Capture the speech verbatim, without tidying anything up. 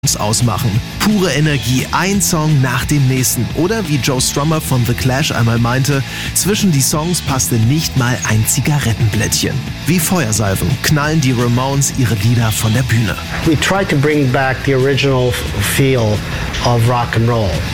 ausmachen. Pure Energie, ein Song nach dem nächsten. Oder wie Joe Strummer von The Clash einmal meinte, zwischen die Songs passte nicht mal ein Zigarettenblättchen. Wie Feuersalven knallen die Ramones ihre Lieder von der Bühne. We tried to bring back the original feel of rock and roll.